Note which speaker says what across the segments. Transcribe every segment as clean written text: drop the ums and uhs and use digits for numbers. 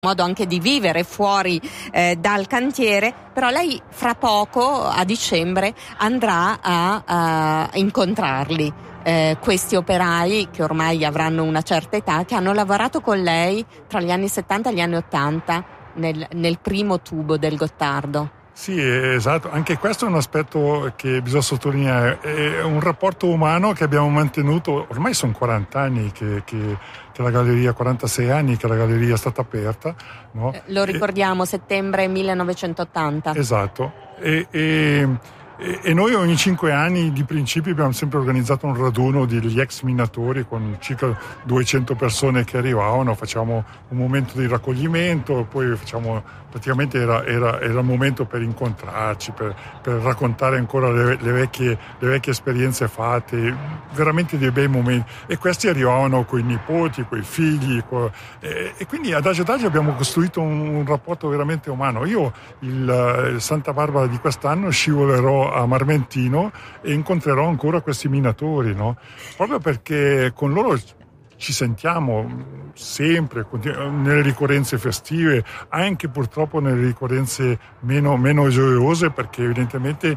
Speaker 1: modo anche di vivere fuori dal cantiere, però lei fra poco, a dicembre, andrà a incontrarli, questi operai che ormai avranno una certa età, che hanno lavorato con lei tra gli anni 70 e gli anni 80 nel primo tubo del Gottardo.
Speaker 2: Sì, esatto, anche questo è un aspetto che bisogna sottolineare, è un rapporto umano che abbiamo mantenuto, ormai sono 40 anni che la galleria, 46 anni che la galleria è stata aperta, no?
Speaker 1: Lo ricordiamo, settembre 1980.
Speaker 2: Esatto, e noi ogni 5 anni di principio abbiamo sempre organizzato un raduno degli ex minatori con circa 200 persone che arrivavano, facciamo un momento di raccoglimento, poi praticamente era il momento per incontrarci, per raccontare ancora le vecchie esperienze fatte, veramente dei bei momenti, e questi arrivavano con i nipoti, con i figli, e quindi ad Agio d'Agio abbiamo costruito un rapporto veramente umano. Io il Santa Barbara di quest'anno scivolerò a Marmentino e incontrerò ancora questi minatori, no? Proprio perché con loro ci sentiamo sempre nelle ricorrenze festive, anche purtroppo nelle ricorrenze meno gioiose, perché evidentemente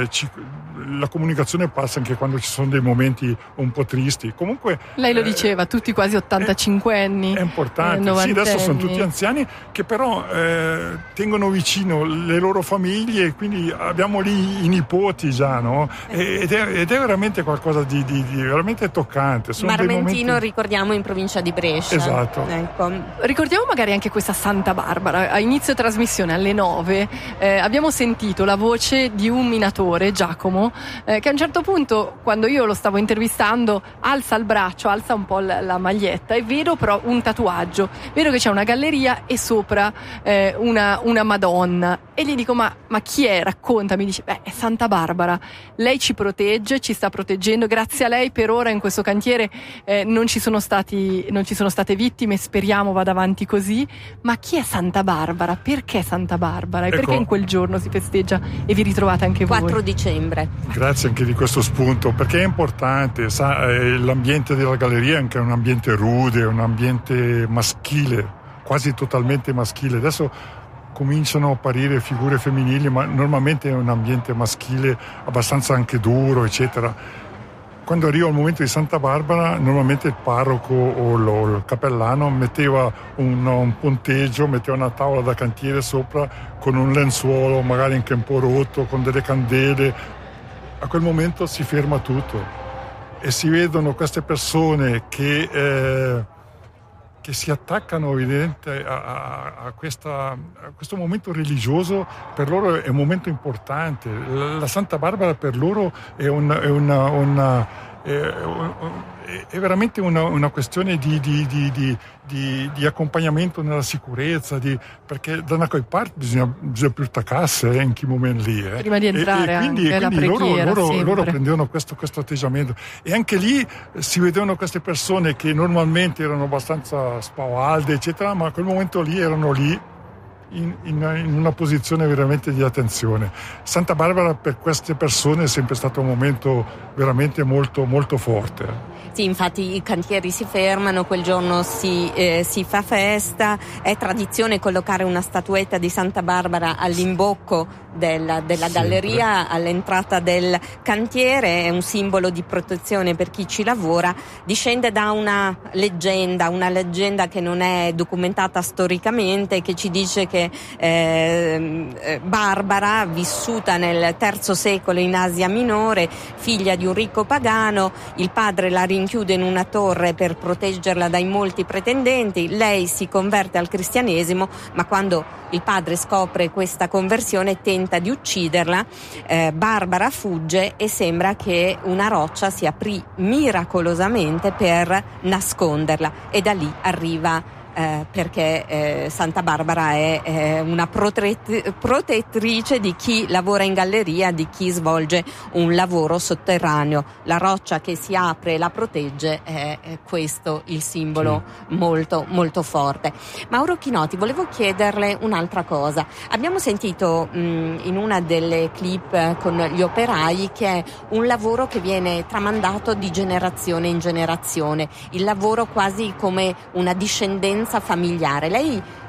Speaker 2: la comunicazione passa anche quando ci sono dei momenti un po' tristi. Comunque
Speaker 3: lei lo diceva, tutti quasi 85 anni. È
Speaker 2: importante, sì, adesso sono tutti anziani che però tengono vicino le loro famiglie, e quindi abbiamo lì i nipoti già, no? Ed è veramente qualcosa di veramente toccante. Sono
Speaker 1: Marmentino, ricordiamo, in provincia di Brescia.
Speaker 2: Esatto.
Speaker 1: Ecco.
Speaker 3: Ricordiamo magari anche questa Santa Barbara. A inizio trasmissione alle 9 abbiamo sentito la voce di un minatore, Giacomo, che a un certo punto, quando io lo stavo intervistando, alza il braccio, alza un po' la maglietta, e vedo però un tatuaggio, vedo che c'è una galleria e sopra una Madonna, e gli dico ma chi è? Raccontami. Dice è Santa Barbara, lei ci protegge, ci sta proteggendo, grazie a lei per ora in questo cantiere non ci sono state vittime, speriamo vada avanti così. Ma chi è Santa Barbara? Perché Santa Barbara? E perché in quel giorno si festeggia e vi ritrovate anche voi?
Speaker 1: 4 dicembre.
Speaker 2: Grazie anche di questo spunto, perché è importante, l'ambiente della galleria è anche un ambiente rude, un ambiente maschile, quasi totalmente maschile. Adesso cominciano a apparire figure femminili, ma normalmente è un ambiente maschile abbastanza anche duro, eccetera. Quando arriva il momento di Santa Barbara, normalmente il parroco o il cappellano metteva un ponteggio, metteva una tavola da cantiere sopra con un lenzuolo, magari anche un po' rotto, con delle candele. A quel momento si ferma tutto e si vedono queste persone che si attaccano evidente a questo momento religioso. Per loro è un momento importante. La Santa Barbara per loro è è veramente una questione di accompagnamento nella sicurezza, perché da una parte bisogna più attaccarsi in quel momento lì.
Speaker 3: Prima di entrare,
Speaker 2: quindi
Speaker 3: la preghiera,
Speaker 2: loro prendevano questo atteggiamento, e anche lì si vedevano queste persone che normalmente erano abbastanza spavalde, eccetera, ma a quel momento lì erano lì in una posizione veramente di attenzione. Santa Barbara per queste persone è sempre stato un momento veramente molto, molto forte.
Speaker 1: Sì, infatti i cantieri si fermano, quel giorno si fa festa, è tradizione collocare una statuetta di Santa Barbara all'imbocco della galleria all'entrata del cantiere, è un simbolo di protezione per chi ci lavora, discende da una leggenda che non è documentata storicamente, che ci dice che Barbara, vissuta nel III secolo in Asia Minore, figlia di un ricco pagano, il padre la rinchiude in una torre per proteggerla dai molti pretendenti, lei si converte al cristianesimo, ma quando il padre scopre questa conversione tenta di ucciderla, Barbara fugge e sembra che una roccia si aprì miracolosamente per nasconderla, e da lì arriva perché Santa Barbara è una protettrice di chi lavora in galleria, di chi svolge un lavoro sotterraneo. La roccia che si apre e la protegge è questo il simbolo molto, molto forte. Mauro Chinoti, volevo chiederle un'altra cosa. Abbiamo sentito in una delle clip con gli operai che è un lavoro che viene tramandato di generazione in generazione, il lavoro quasi come una discendenza familiare. Lei